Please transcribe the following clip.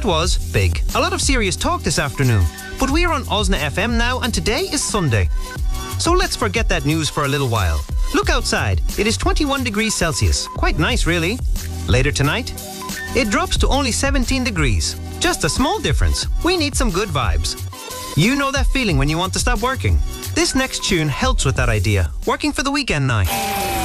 That was big. A lot of serious talk this afternoon. But we're on Osna FM now, and today is Sunday. So let's forget that news for a little while. Look outside. It is 21 degrees Celsius. Quite nice, really. Later tonight, it drops to only 17 degrees. Just a small difference. We need some good vibes. You know that feeling when you want to stop working? This next tune helps with that idea. Working for the weekend now.